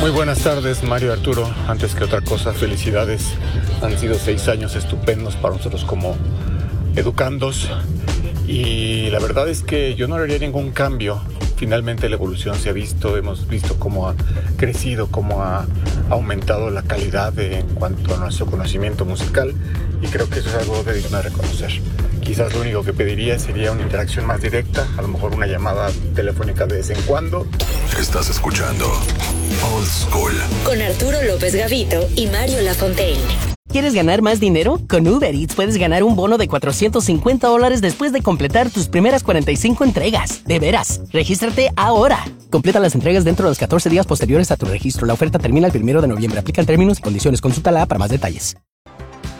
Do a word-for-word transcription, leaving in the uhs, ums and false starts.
Muy buenas tardes, Mario, Arturo. Antes que otra cosa, felicidades. Han sido seis años estupendos para nosotros como educandos y la verdad es que yo no haría ningún cambio. Finalmente la evolución se ha visto, hemos visto cómo ha crecido, cómo ha aumentado la calidad de, en cuanto a nuestro conocimiento musical, y creo que eso es algo de digno de reconocer. Quizás lo único que pediría sería una interacción más directa, a lo mejor una llamada telefónica de vez en cuando. Estás escuchando Old School con Arturo López Gavito y Mario Lafontaine. ¿Quieres ganar más dinero? Con Uber Eats puedes ganar un bono de cuatrocientos cincuenta dólares después de completar tus primeras cuarenta y cinco entregas. ¡De veras! ¡Regístrate ahora! Completa las entregas dentro de los catorce días posteriores a tu registro. La oferta termina el primero de noviembre. Aplican términos y condiciones. Consulta la app para más detalles.